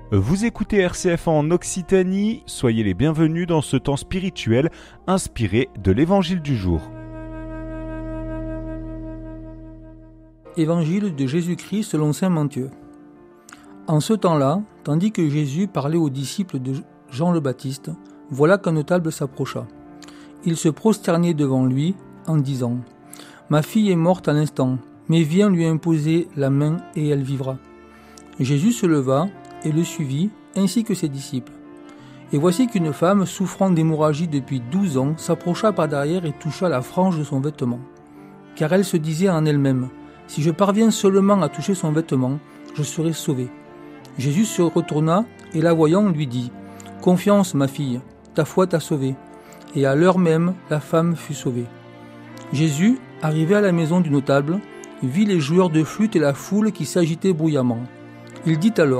Vous écoutez RCF en Occitanie, soyez les bienvenus dans ce temps spirituel inspiré de l'Évangile du jour. Évangile de Jésus-Christ selon saint Matthieu. En ce temps-là, tandis que Jésus parlait aux disciples de Jean le Baptiste, voilà qu'un notable s'approcha. Il se prosternait devant lui en disant : « Ma fille est morte à l'instant, mais viens lui imposer la main et elle vivra. » Jésus se leva et le suivit, ainsi que ses disciples. Et voici qu'une femme souffrant d'hémorragie depuis 12 ans s'approcha par derrière et toucha la frange de son vêtement. Car elle se disait en elle-même : « Si je parviens seulement à toucher son vêtement, je serai sauvée. » Jésus se retourna et la voyant lui dit : « Confiance, ma fille, ta foi t'a sauvée. » Et à l'heure même, la femme fut sauvée. Jésus, arrivé à la maison du notable, vit les joueurs de flûte et la foule qui s'agitait bruyamment. Il dit alors :